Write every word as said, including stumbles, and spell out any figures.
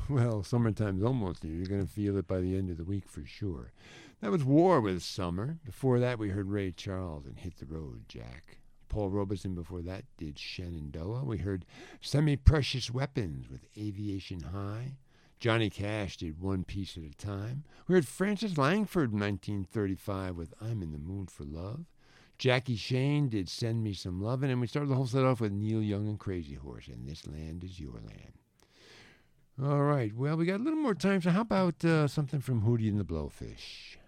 Well, summertime's almost here. You're going to feel it by the end of the week for sure. That was War with Summer. Before that, we heard Ray Charles and Hit the Road, Jack. Paul Robeson before that did Shenandoah. We heard Semi-Precious Weapons with Aviation High. Johnny Cash did One Piece at a Time. We heard Francis Langford in nineteen thirty-five with I'm in the Mood for Love. Jackie Shane did Send Me Some Lovin', and we started the whole set off with Neil Young and Crazy Horse, and This Land Is Your Land. All right, well, we got a little more time, so how about uh, something from Hootie and the Blowfish?